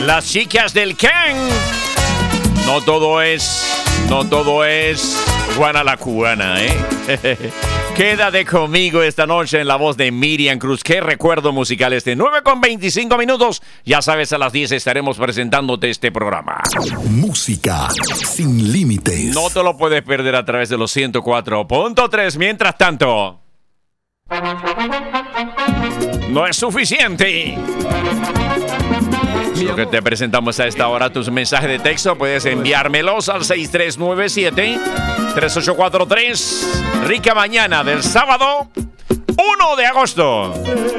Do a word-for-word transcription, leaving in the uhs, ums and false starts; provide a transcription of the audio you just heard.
Las chicas del Ken. No todo es, no todo es Juana la cubana, ¿eh? Quédate conmigo esta noche en la voz de Miriam Cruz. Qué recuerdo musical este. nueve con veinticinco minutos. Ya sabes, a las diez estaremos presentándote este programa. Música sin límites. No te lo puedes perder a través de los ciento cuatro punto tres. Mientras tanto, no es suficiente lo que te presentamos a esta hora. Tus mensajes de texto puedes enviármelos al seis tres nueve siete, tres ocho cuatro tres. Rica mañana del sábado uno de agosto.